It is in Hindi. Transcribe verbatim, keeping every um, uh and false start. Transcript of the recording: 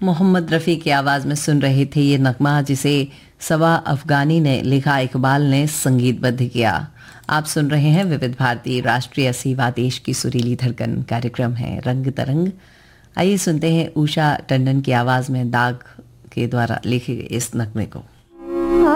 मोहम्मद रफ़ी की आवाज़ में सुन रहे थे ये नगमा, जिसे सवा अफगानी ने लिखा, इकबाल ने संगीतबद्ध किया। आप सुन रहे हैं विविध भारती राष्ट्रीय सेवा देश की सुरीली धड़कन। कार्यक्रम है रंग तरंग। आइए सुनते हैं उषा टंडन की आवाज़ में दाग के द्वारा लिखे गए इस नगमे को।